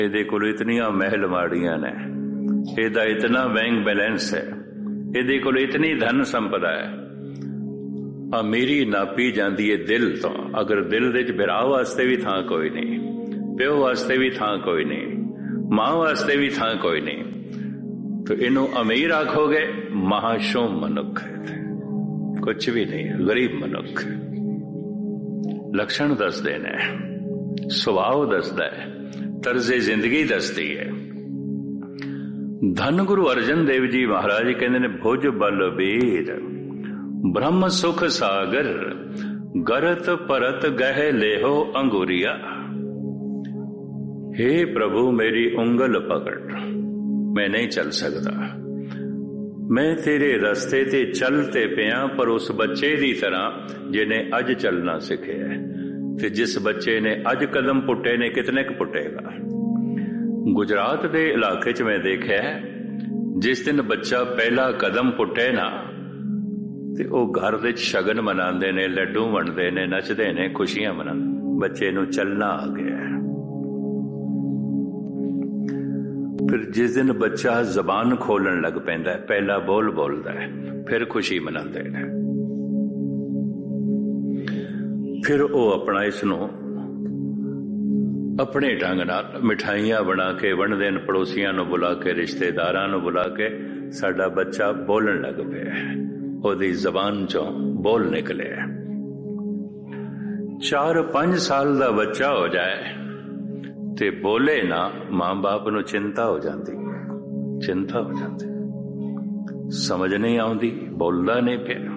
ਇਹਦੇ ਕੋਲ ਇਤਨੀਆਂ ਮਹਿਲ ਮਾੜੀਆਂ ਨੇ, ਇਹਦਾ ਇਤਨਾ ਬੈਂਕ ਬੈਲੈਂਸ ਹੈ, ਇਹਦੇ ਕੋਲ ਇਤਨੀ ਧਨ ਸੰਪਦਾ ਹੈ। ਅਮੀਰੀ ਨਾਪੀ ਜਾਂਦੀ ਹੈ ਦਿਲ ਤੋਂ। ਅਗਰ ਦਿਲ ਦੇ ਵਿੱਚ ਭਰਾ ਵਾਸਤੇ ਵੀ ਥਾਂ ਕੋਈ ਨਹੀਂ, ਪਿਓ ਵਾਸਤੇ ਵੀ ਥਾਂ ਕੋਈ ਨਹੀਂ, ਮਾਂ ਵਾਸਤੇ ਵੀ ਥਾਂ ਕੋਈ ਨਹੀਂ, तो इनू अमीर आखोगे, महाशो मनुख है, कुछ भी नहीं, गरीब मनुख। लक्षण दसदे ने, सुभाव दसदा है, तर्जे जिंदगी दसदी है। धन गुरु अर्जन देव जी महाराज कहते ने, भुज बलबीर ब्रह्म सुख सागर गरत परत गह लेहो अंगुरिया। हे प्रभु मेरी उंगल पकड़, मैं नहीं चल सकता, मैं तेरे रस्ते ते चलते पिया, पर उस बच्चे दी तरह जिन्हें अज चलना सिखे है, ते जिस बच्चे ने अज कदम पुटे ने कितने क पुटेगा। गुजरात दे इलाके च मैं देखा है, जिस दिन बच्चा पहला कदम पुटे ना, ते ओ घर दे शगन मनांदे ने, लड्डू वंडदे ने, नचदे ने, खुशियां मनांदे, बच्चे नूं चलना आ गया है। फिर जिस दिन बच्चा जबान खोलन लग पैंदा है, पहला बोल बोलदा है, फिर खुशी मनाते हैं। फिर वो अपना इसनों अपने ढंग नाल मिठाइयां बना के वंडदे ने, पड़ोसियां नूं बुला के, रिश्तेदारां नूं बुला के, साडा बच्चा बोलन लग पिया है, ओदी जबान चों बोल निकले। 4-5 साल दा बच्चा हो जाए ते बोले ना, मां बाप नूं चिंता हो जाती, चिंता हो जाती, समझ नहीं आती, बोलदा नहीं पिया।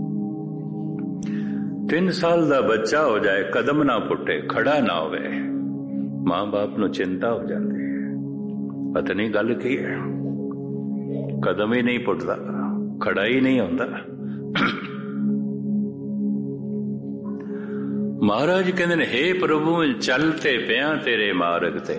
3 साल दा बच्चा हो जाए, कदम ना पुटे, खड़ा ना होवे, मां बाप नूं चिंता हो जाती है, पता नहीं गल की है, कदम ही नहीं पुटदा, खड़ा ही नहीं होंदा। महाराज कहते ने, हे प्रभु चलते पिया तेरे मार्ग ते,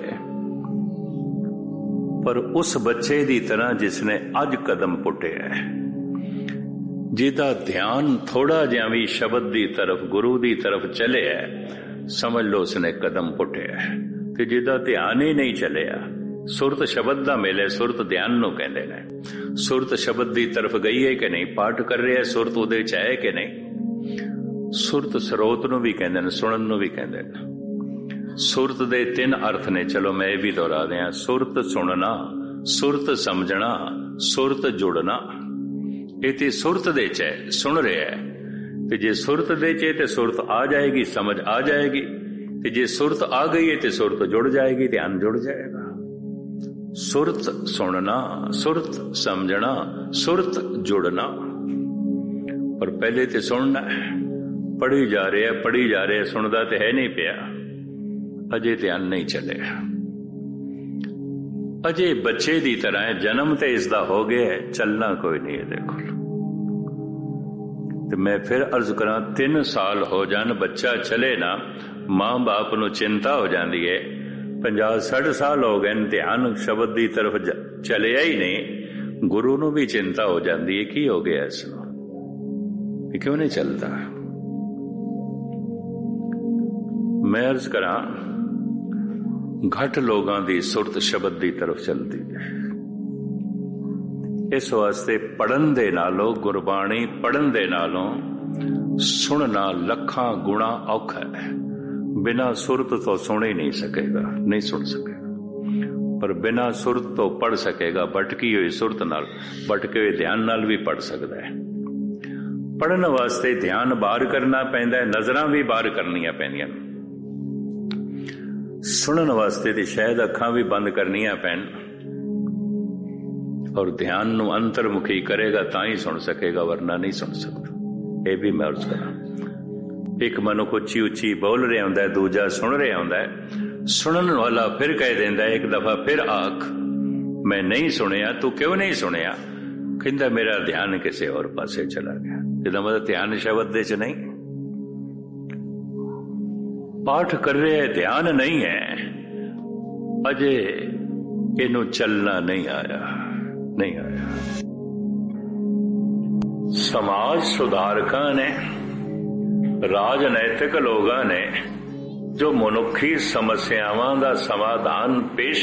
पर उस बच्चे दी तरह जिसने अज कदम पुटे है, जिदा ध्यान थोड़ा जिहा भी शब्द दी तरफ, गुरु दी तरफ चले है, समझ लो उसने कदम पुटे है। ते जिदा ध्यान ही नहीं चलिया, सुरत शब्द दा मेले, सुरत ध्यान नूं कहंदे ने, सुरत शब्द दी तरफ गई है कि नहीं, पाठ कर रहे है, सुरत उहदे च है कि नहीं। सुरत स्रोत नूं भी कहंदे ने, सुनन नूं भी कहंदे ने। सुरत दे 3 अर्थ ने, चलो मैं ये भी दोहरा दियां। सुरत सुनना, सुरत समझना, सुरत जुड़ना। इत्थे सुरत दे च है, सुन रहे है, ते जे सुरत दे च ते सुरत आ जाएगी, समझ आ जाएगी, ते जे सुरत आ गई है ते सुरत जुड़ जाएगी, ध्यान जुड़ जाएगा। सुरत सुनना, सुरत समझना, सुरत जुड़ना। पर पहले ते सुनना है, पढ़ी जा रहे हैं, पढ़ी जा रहे हैं, सुनदा ते है नहीं पिया, अजे ध्यान नहीं चले, अजे बच्चे दी तरह है, जन्म ते इसदा हो गया है, चलना कोई नहीं है। देखो तो मैं फिर अर्ज करा, 3 साल हो जान, बच्चा चले ना, मां बाप नूं चिंता हो जाती है। 50-60 साल हो गए, ध्यान शब्द दी तरफ चलिया ही नहीं, गुरु नूं भी चिंता हो जाती है, की हो गया इसनूं, क्यों नहीं चलता। मैं अर्ज करा, घट लोगां दी सुरत शब्द दी तरफ चलती है। इस वास्ते पढ़न दे नालों, गुरबाणी पढ़न दे नालों सुनना लखां गुणा औखा है। बिना सुरत तो सुन ही नहीं सकेगा, नहीं सुन सकेगा, पर बिना सुरत तो पढ़ सकेगा। भटकी हुई सुरत नाल, भटके हुए ध्यान नाल भी पढ़ सकता है। पढ़न वास्ते ध्यान बाहर करना पैंदा है, नजरां भी बाहर करनियां पैंदियां। सुनन वास्ते ते शायद अखां भी बंद करनियां पैन, और ध्यान नूं अंतर्मुखी करेगा तां ही सुन सकेगा, वरना नहीं सुन सकता। यह भी मैं अर्ज करा, एक मनुख उच्ची उच्ची बोल रहा होंदा है, दूजा सुन रहा होंदा है। सुनन वाला फिर कह देंदा है, एक दफा फिर आख, मैं नहीं सुनिया, तू क्यों नहीं सुनिया? कहंदा मेरा ध्यान किसी और पासे चला गया। इसदा मतलब ध्यान शब्द दे च नहीं, पाठ कर रहे हैं, ध्यान नहीं है, अजे इनू चलना नहीं आया, नहीं आया। समाज सुधारकां ने, राजनैतिक लोगों ने ਜੋ ਮਨੁੱਖੀ ਸਮੱਸਿਆਵਾਂ ਦਾ ਸਮਾਧਾਨ ਪੇਸ਼